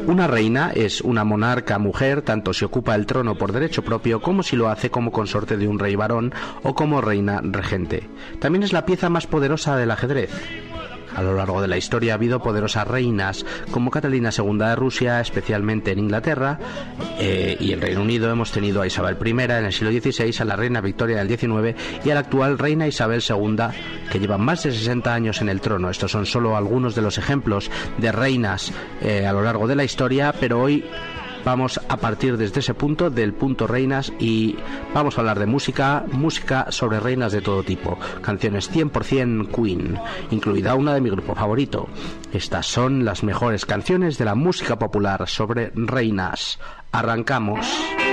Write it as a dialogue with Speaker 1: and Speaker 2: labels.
Speaker 1: Una reina es una monarca mujer, tanto si ocupa el trono por derecho propio como si lo hace como consorte de un rey varón o como reina regente. También es la pieza más poderosa del ajedrez. A lo largo de la historia ha habido poderosas reinas como Catalina II de Rusia, especialmente en Inglaterra, y en Reino Unido hemos tenido a Isabel I en el siglo XVI, a la reina Victoria del XIX y a la actual reina Isabel II, que llevan más de 60 años en el trono. Estos son solo algunos de los ejemplos de reinas a lo largo de la historia, pero hoy vamos a partir desde ese punto, del punto reinas, y vamos a hablar de música sobre reinas de todo tipo, canciones 100% Queen, incluida una de mi grupo favorito. Estas son las mejores canciones de la música popular sobre reinas. Arrancamos.